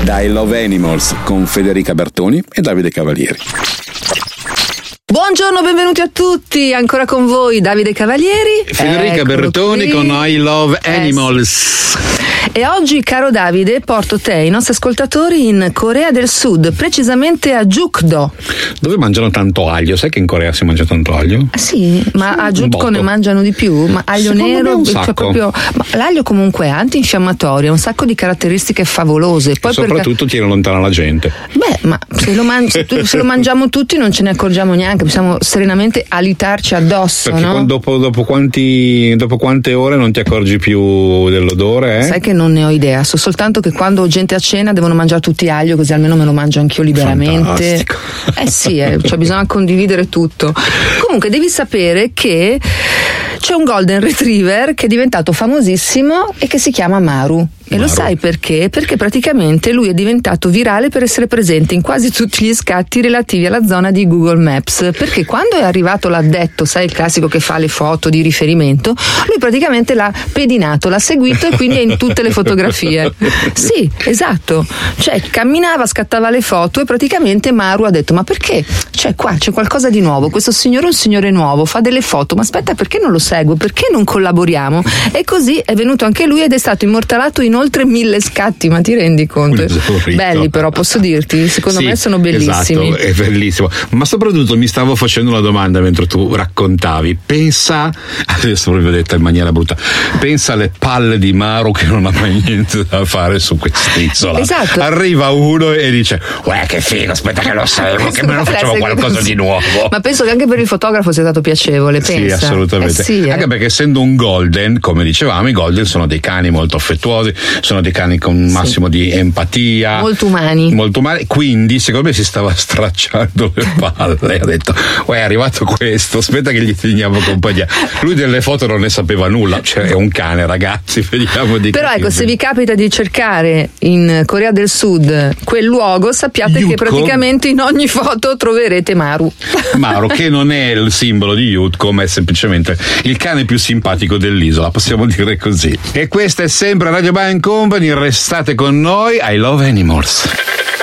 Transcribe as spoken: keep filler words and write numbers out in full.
da I Love Animals con Federica Bertoni e Davide Cavalieri. Buongiorno, benvenuti a tutti, ancora con voi Davide Cavalieri, Federica Eccolo Bertoni qui. con I Love Animals. E oggi, caro Davide, porto te e i nostri ascoltatori in Corea del Sud, precisamente a Jukdo. Dove mangiano tanto aglio? Sai che in Corea si mangia tanto aglio? Ah, sì, ma a Jukdo ne mangiano di più, ma aglio Secondo nero, me un cioè sacco. proprio, ma l'aglio comunque è antinfiammatorio, ha un sacco di caratteristiche favolose. Poi E soprattutto perché... tiene lontana la gente. Beh, ma se lo, man- se tu- se lo mangiamo tutti non ce ne accorgiamo neanche, possiamo serenamente alitarci addosso, Perché no? quando- dopo, dopo, quanti, dopo quante ore non ti accorgi più dell'odore? Eh? Sai che non ne ho idea, so soltanto che quando ho gente a cena devono mangiare tutti aglio, così almeno me lo mangio anch'io liberamente. Fantastico. Eh sì, eh, cioè bisogna condividere tutto. Comunque devi sapere che c'è un Golden Retriever che è diventato famosissimo e che si chiama Maru. E Maru. lo sai perché? Perché praticamente lui è diventato virale per essere presente in quasi tutti gli scatti relativi alla zona di Google Maps, perché quando è arrivato l'addetto, sai, il classico che fa le foto di riferimento, lui praticamente l'ha pedinato, l'ha seguito e quindi è in tutte le fotografie. Sì, esatto, cioè camminava, scattava le foto e praticamente Maru ha detto: ma perché? Cioè qua c'è qualcosa di nuovo, questo signore è un signore nuovo, fa delle foto, ma aspetta, perché non lo seguo? Perché non collaboriamo? E così è venuto anche lui ed è stato immortalato in oltre mille scatti, ma ti rendi conto? Belli, però, posso dirti, secondo Sì, me sono bellissimi. Esatto, è bellissimo. Ma soprattutto mi stavo facendo una domanda mentre tu raccontavi. Pensa, adesso proprio detta in maniera brutta, pensa alle palle di Maru che non ha mai niente da fare su quest'isola. Esatto. Arriva uno e dice: uè, che figo, aspetta che lo seguo, che me lo facciamo qualcosa di nuovo. Ma penso che anche per il fotografo sia stato piacevole, pensa. Sì, assolutamente. Eh sì, eh. Anche perché essendo un golden, come dicevamo, i golden sono dei cani molto affettuosi, sono dei cani con un massimo di empatia, Molto umani. molto umani, quindi secondo me si stava stracciando le palle, ha detto: uè, è arrivato questo, aspetta che gli teniamo compagnia. Lui delle foto non ne sapeva nulla, cioè è un cane, ragazzi, vediamo di Però ecco, capire. se vi capita di cercare in Corea del Sud quel luogo, sappiate Yutko. che praticamente in ogni foto troverete Maru. Maru, che non è il simbolo di Yutko, ma è semplicemente il cane più simpatico dell'isola, possiamo dire così. E questa è sempre Radio Band Company, restate con noi, I Love Animals.